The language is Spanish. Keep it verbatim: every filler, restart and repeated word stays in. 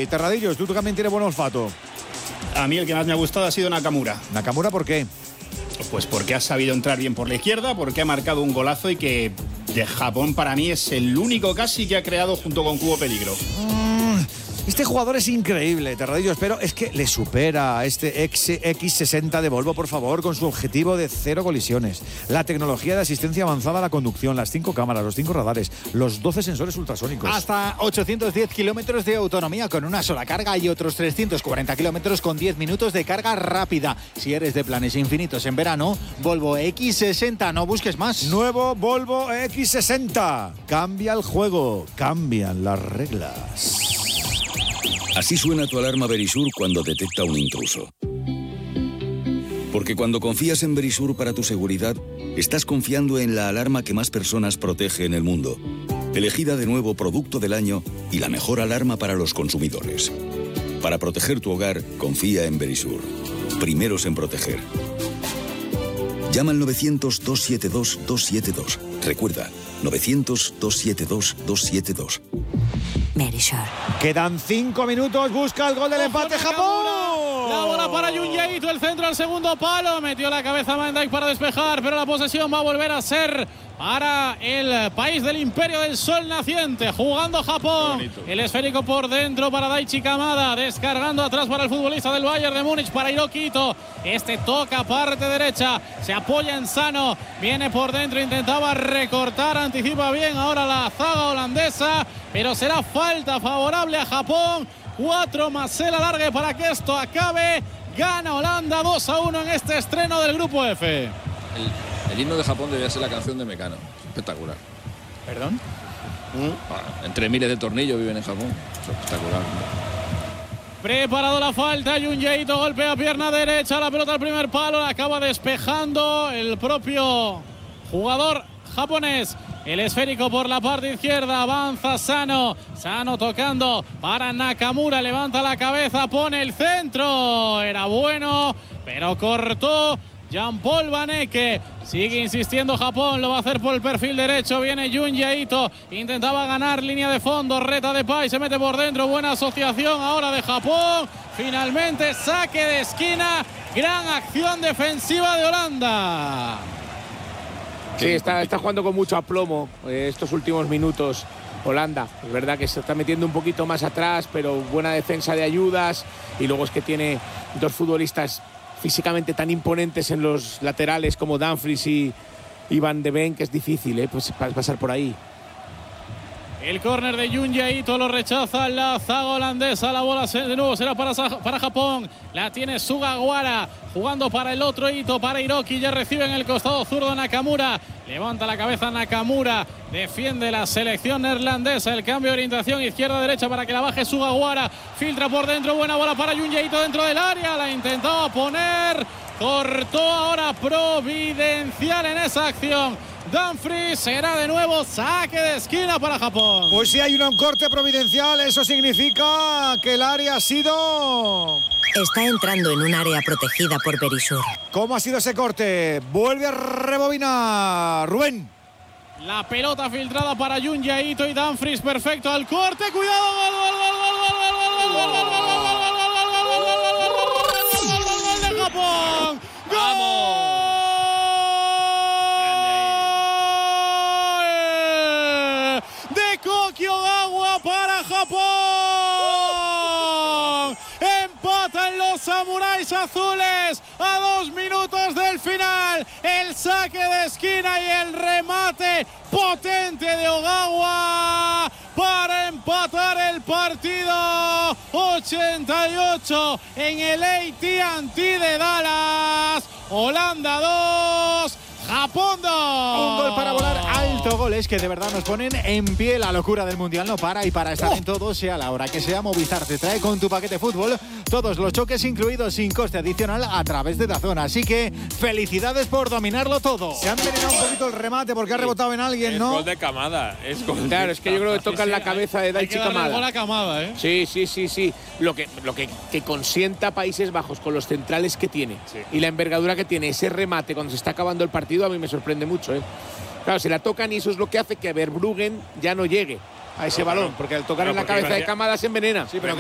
hoy, Terradillos? Tú también tienes buen olfato. A mí el que más me ha gustado ha sido Nakamura. ¿Nakamura por qué? Pues porque ha sabido entrar bien por la izquierda, porque ha marcado un golazo y que de Japón para mí es el único casi que ha creado junto con Cubo peligro. Este jugador es increíble, Terradillos, pero es que le supera a este X sesenta de Volvo, por favor, con su objetivo de cero colisiones. La tecnología de asistencia avanzada a la conducción, las cinco cámaras, los cinco radares, los doce sensores ultrasónicos. Hasta ochocientos diez kilómetros de autonomía con una sola carga y otros trescientos cuarenta kilómetros con diez minutos de carga rápida. Si eres de planes infinitos en verano, Volvo X sesenta, no busques más. Nuevo Volvo X sesenta. Cambia el juego, cambian las reglas. Así suena tu alarma Verisur cuando detecta un intruso. Porque cuando confías en Verisur para tu seguridad, estás confiando en la alarma que más personas protege en el mundo. Elegida de nuevo Producto del Año y la mejor alarma para los consumidores. Para proteger tu hogar, confía en Verisur. Primeros en proteger. Llama al novecientos, doscientos setenta y dos, doscientos setenta y dos. Recuerda, novecientos, doscientos setenta y dos, doscientos setenta y dos. Verisur. Quedan cinco minutos, busca el gol del empate Japón. La bola para Jun Jae-ito, el centro al segundo palo, metió la cabeza Van Dijk para despejar, pero la posesión va a volver a ser para el país del Imperio del Sol Naciente, jugando Japón. El esférico por dentro para Daichi Kamada, descargando atrás para el futbolista del Bayern de Múnich, para Hiroki Ito. Este toca parte derecha, se apoya en Sano, viene por dentro, intentaba recortar, anticipa bien ahora la zaga holandesa, pero será falta favorable a Japón. Cuatro más el alargue para que esto acabe. Gana Holanda dos a uno en este estreno del Grupo F. El, el himno de Japón debía ser la canción de Mecano. Espectacular. ¿Perdón? ¿Mm? Entre miles de tornillos viven en Japón. Es espectacular. Preparado la falta, Jun Jae-ito golpea pierna derecha, la pelota al primer palo, la acaba despejando el propio jugador japonés. El esférico por la parte izquierda, avanza Sano, Sano tocando para Nakamura, levanta la cabeza, pone el centro, era bueno, pero cortó Jean-Paul Van Ecke. Sigue insistiendo Japón, lo va a hacer por el perfil derecho, viene Jun Jae-ito, intentaba ganar línea de fondo, reta de Pai, se mete por dentro, buena asociación ahora de Japón, finalmente saque de esquina, gran acción defensiva de Holanda. Sí, está, está jugando con mucho aplomo eh, estos últimos minutos Holanda. Es verdad que se está metiendo un poquito más atrás, pero buena defensa de ayudas. Y luego es que tiene dos futbolistas físicamente tan imponentes en los laterales como Dumfries y, y Van de Ven, que es difícil eh, pues, pasar por ahí. El córner de Jun Jae-ito lo rechaza la zaga holandesa. La bola de nuevo será para, para Japón. La tiene Sugawara jugando para el otro Ito, para Hiroki. Ya recibe en el costado zurdo Nakamura. Levanta la cabeza Nakamura. Defiende la selección neerlandesa. El cambio de orientación izquierda-derecha para que la baje Sugawara. Filtra por dentro. Buena bola para Jun Jae-ito dentro del área. La intentaba poner. Cortó ahora providencial en esa acción. Dumfries, será de nuevo saque de esquina para Japón. Pues si hay un corte providencial, eso significa que el área ha sido... Está entrando en un área protegida por Verisur. ¿Cómo ha sido ese corte? Vuelve a rebobinar Rubén. La pelota filtrada para Jun Jae-ito y Dumfries, perfecto al corte. Cuidado, gol, gol, gol, gol, gol, gol, gol, gol, gol, gol, gol de Japón. ¡Vamos! Ogawa para Japón. Empatan los samuráis azules a dos minutos del final. El saque de esquina y el remate potente de Ogawa para empatar el partido. ochenta y ocho en el A T and T de Dallas. Holanda dos. Japón dos. Un gol para volar alto, goles que de verdad nos ponen en pie. La locura del Mundial no para y para estar oh. en todo, sea la hora que sea, Movistar te trae con tu paquete fútbol todos los choques incluidos sin coste adicional a través de DAZN. Así que felicidades por dominarlo todo. Se han envenenado un poquito el remate porque sí. ha rebotado en alguien, ¿no? Es gol de Kamada. Es gol claro, de es que yo creo que tocan sí, la cabeza de Daichi Kamada. Gol a Kamada, ¿eh? Sí, sí, sí, sí. Lo que, lo que, que consienta Países Bajos con los centrales que tiene sí. y la envergadura que tiene ese remate cuando se está acabando el partido, a mí me sorprende mucho, ¿eh? Claro, se la tocan y eso es lo que hace que Verbruggen ya no llegue a ese pero, balón, porque al tocar en la cabeza de Kamada se envenena. Sí, pero